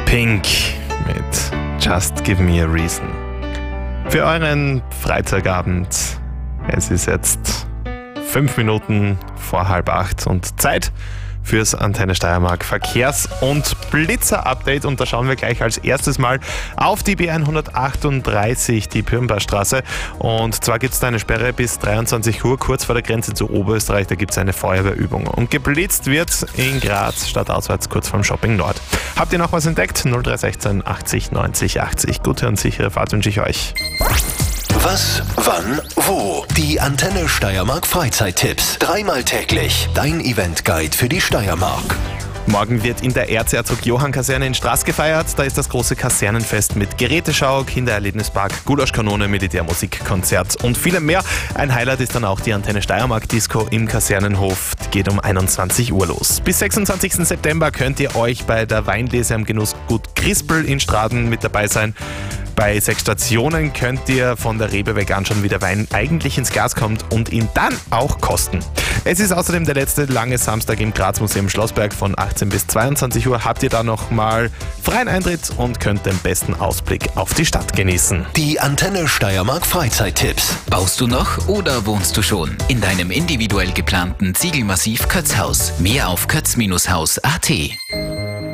Pink mit Just Give Me a Reason. Für euren Freitagabend. Es ist jetzt 5 Minuten vor 7:30 und Zeit fürs Antenne Steiermark Verkehrs- und Blitzer-Update. Und da schauen wir gleich als erstes mal auf die B138, die Pürnbergstraße. Und zwar gibt es da eine Sperre bis 23 Uhr, kurz vor der Grenze zu Oberösterreich. Da gibt es eine Feuerwehrübung. Und geblitzt wird in Graz, stadtauswärts, kurz vorm Shopping Nord. Habt ihr noch was entdeckt? 0316 80 90 80. Gute und sichere Fahrt wünsche ich euch. Was, wann, wo? Die Antenne Steiermark Freizeittipps. 3-mal täglich. Dein Eventguide für die Steiermark. Morgen wird in der Erzherzog-Johann-Kaserne in Straß gefeiert. Da ist das große Kasernenfest mit Geräteschau, Kindererlebnispark, Gulaschkanone, Militärmusikkonzert und vielem mehr. Ein Highlight ist dann auch die Antenne Steiermark-Disco im Kasernenhof. Die geht um 21 Uhr los. Bis 26. September könnt ihr euch bei der Weinlese am Genussgut Crispel in Straden mit dabei sein. Bei 6 Stationen könnt ihr von der Rebe weg anschauen, wie der Wein eigentlich ins Glas kommt und ihn dann auch kosten. Es ist außerdem der letzte lange Samstag im Graz-Museum Schlossberg von 18 bis 22 Uhr. Habt ihr da nochmal freien Eintritt und könnt den besten Ausblick auf die Stadt genießen. Die Antenne Steiermark Freizeittipps. Baust du noch oder wohnst du schon in deinem individuell geplanten Ziegelmassiv Kötzhaus? Mehr auf kötz-haus.at.